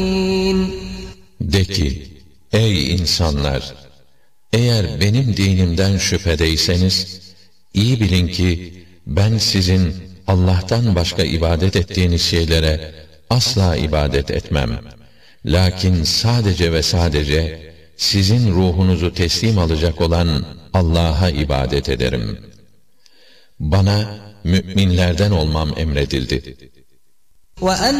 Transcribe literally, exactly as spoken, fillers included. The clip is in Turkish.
De ki, ey insanlar! Eğer benim dinimden şüphedeyseniz, iyi bilin ki ben sizin Allah'tan başka ibadet ettiğiniz şeylere asla ibadet etmem. Lakin sadece ve sadece sizin ruhunuzu teslim alacak olan Allah'a ibadet ederim. Bana müminlerden olmam emredildi.